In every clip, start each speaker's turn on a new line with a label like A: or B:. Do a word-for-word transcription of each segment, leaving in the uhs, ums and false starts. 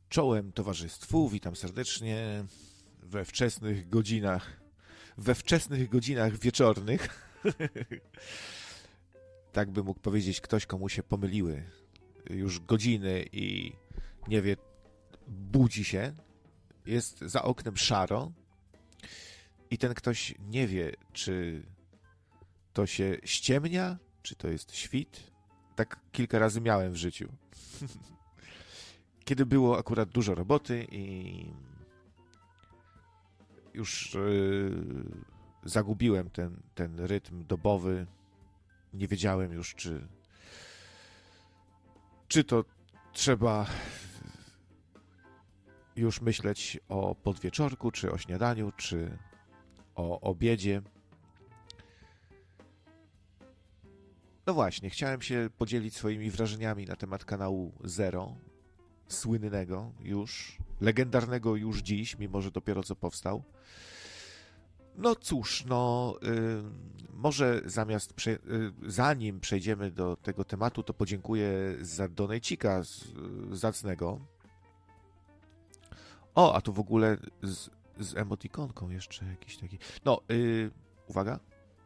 A: Czołem towarzystwu, witam serdecznie we wczesnych godzinach, we wczesnych godzinach wieczornych. Tak by mógł powiedzieć ktoś, komu się pomyliły już godziny i nie wie, budzi się, jest za oknem szaro i ten ktoś nie wie, czy to się ściemnia, czy to jest świt. Tak kilka razy miałem w życiu. Kiedy było akurat dużo roboty i już yy, zagubiłem ten, ten rytm dobowy, nie wiedziałem już, czy, czy to trzeba już myśleć o podwieczorku, czy o śniadaniu, czy o obiedzie. No właśnie, chciałem się podzielić swoimi wrażeniami na temat kanału Zero, słynnego już, legendarnego już dziś, mimo że dopiero co powstał. No cóż, no y, może zamiast, prze, y, zanim przejdziemy do tego tematu, to podziękuję za donejcika z, zacnego. O, a tu w ogóle z, z emotikonką jeszcze jakiś taki. No, y, uwaga.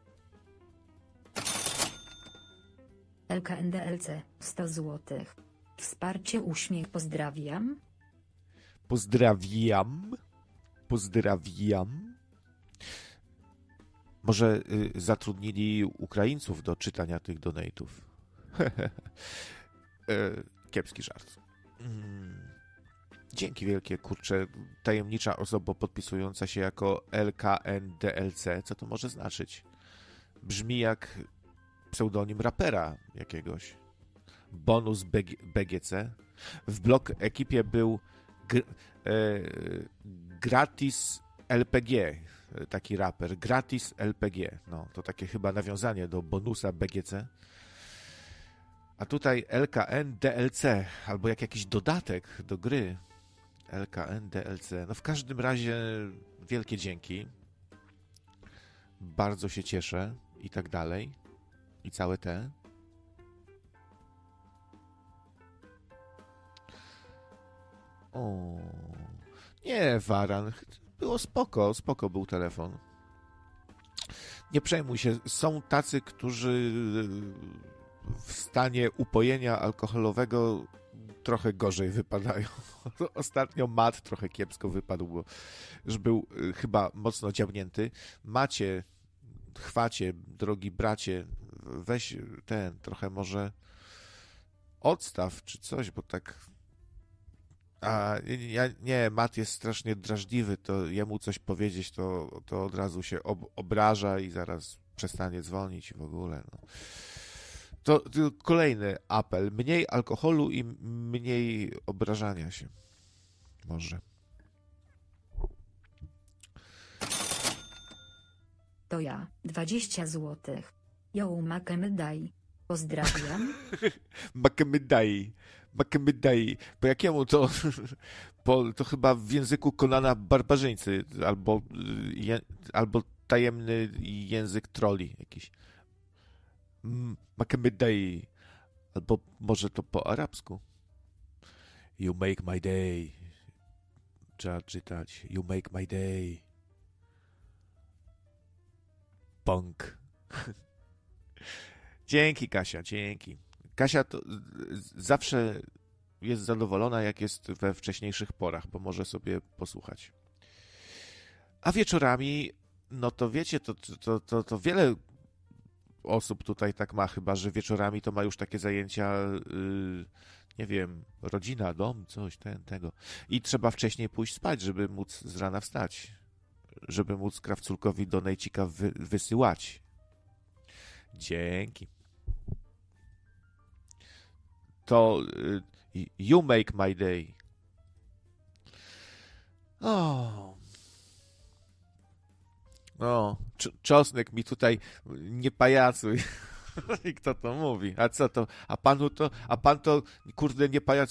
B: L K N D L C sto złotych. Wsparcie uśmiech, pozdrawiam.
A: Pozdrawiam. Pozdrawiam. Może y, zatrudnili Ukraińców do czytania tych donate'ów. e, kiepski żart. Mm. Dzięki wielkie, kurczę. Tajemnicza osoba podpisująca się jako L K N D L C. Co to może znaczyć? Brzmi jak pseudonim rapera jakiegoś. Bonus B G C. W blog ekipie był gr, e, Gratis L P G, taki raper. Gratis L P G. No, to takie chyba nawiązanie do bonusa B G C. A tutaj L K N D L C, albo jak jakiś dodatek do gry. L K N D L C. No w każdym razie wielkie dzięki. Bardzo się cieszę i tak dalej. I całe te. O, nie, Waran. Było spoko, spoko był telefon. Nie przejmuj się. Są tacy, którzy w stanie upojenia alkoholowego trochę gorzej wypadają. Ostatnio Mat trochę kiepsko wypadł, bo już był chyba mocno dziabnięty. Macie, chwacie, drogi bracie, weź ten, trochę może odstaw czy coś, bo tak... A ja, nie, Mat jest strasznie drażliwy, to jemu coś powiedzieć, to, to od razu się ob, obraża i zaraz przestanie dzwonić w ogóle. No. To, to kolejny apel. Mniej alkoholu i mniej obrażania się. Może.
B: To ja, dwadzieścia złotych. Yo, Makemydaj. Pozdrawiam.
A: Makemydaj. Makemydaj. Po jakiemu to? Po, to chyba w języku Konana barbarzyńcy. Albo, je, albo tajemny język troli jakiś. Makemydaj. Albo może to po arabsku. You make my day. Trzeba czytać. You make my day. Punk. Dzięki, Kasia, dzięki. Kasia to zawsze jest zadowolona, jak jest we wcześniejszych porach, bo może sobie posłuchać. A wieczorami, no to wiecie, to, to, to, to wiele osób tutaj tak ma, chyba że wieczorami to ma już takie zajęcia, yy, nie wiem, rodzina, dom, coś, ten, tego. I trzeba wcześniej pójść spać, żeby móc z rana wstać. Żeby móc krawculkowi donejcika wy, wysyłać. Dzięki. To y, you make my day. O. O, czosnek mi tutaj nie pajacuj. I kto to mówi? A co to? A panu to, a pan to, kurde, nie pajac,